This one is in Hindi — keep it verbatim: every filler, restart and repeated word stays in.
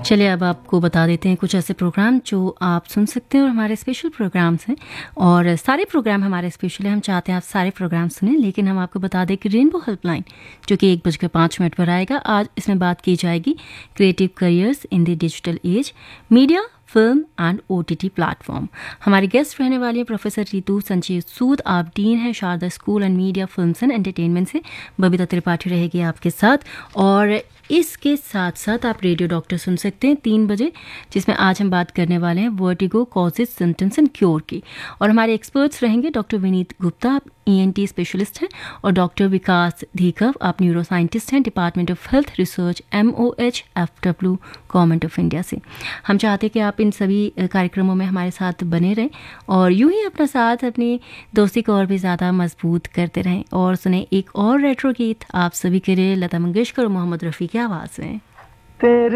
चलिए अब आपको बता देते हैं कुछ ऐसे प्रोग्राम जो आप सुन सकते हैं और हमारे स्पेशल प्रोग्राम्स हैं। और सारे प्रोग्राम हमारे स्पेशल हैं, हम चाहते हैं आप सारे प्रोग्राम सुनें, लेकिन हम आपको बता दें कि रेनबो हेल्पलाइन जो कि एक बजकर पाँच मिनट पर आएगा, आज इसमें बात की जाएगी creative careers in the digital age, media, film and OTT platform. हमारे गेस्ट रहने वाले हैं प्रोफेसर रितु संजीव सूद। आप डीन हैं Sharda school and media films and entertainment से। बबीता त्रिपाठी रहेगी आपके साथ और इसके साथ साथ आप रेडियो डॉक्टर सुन सकते हैं तीन बजे, जिसमें आज हम बात करने वाले हैं vertigo causes symptoms and cure की। और हमारे एक्सपर्ट्स रहेंगे डॉक्टर विनीत गुप्ता, आप ईएनटी स्पेशलिस्ट हैं, और डॉक्टर विकास धीकव, आप न्यूरो साइंटिस्ट हैं, department of health research MOH FW government of India से। हम चाहते हैं कि आप इन सभी कार्यक्रमों में हमारे साथ बने रहें और यूं ही अपना साथ, अपनी दोस्ती को और भी ज़्यादा मजबूत करते रहें। और सुने एक और रेट्रो गीत आप सभी के लिए, लता मंगेशकर और मोहम्मद रफ़ी की आवाज़ में।